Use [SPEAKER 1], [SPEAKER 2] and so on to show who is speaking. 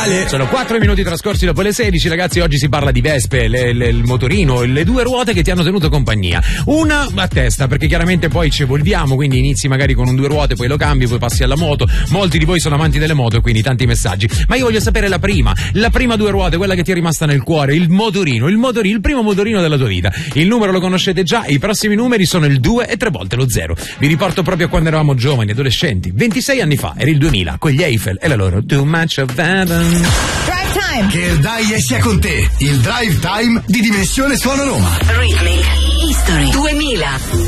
[SPEAKER 1] Ale. Sono 4 minuti trascorsi dopo le 16, ragazzi. Oggi si parla di Vespe, il motorino, le due ruote che ti hanno tenuto compagnia. Una a testa, perché chiaramente poi ci evolviamo, quindi inizi magari con un due ruote, poi lo cambi, poi passi alla moto. Molti di voi sono amanti delle moto, quindi tanti messaggi. Ma io voglio sapere la prima due ruote, quella che ti è rimasta nel cuore, il motorino, il primo motorino della tua vita. Il numero lo conoscete già, i prossimi numeri sono il 2 e 3 volte lo 0. Vi riporto proprio a quando eravamo giovani, adolescenti. 26 anni fa, era il 2000, con gli Eiffel e la loro Too Much of Heaven.
[SPEAKER 2] Drive Time.
[SPEAKER 3] Che il Dai sia con te, il Drive Time di Dimensione Suono Roma.
[SPEAKER 2] Rhythmic History 2000.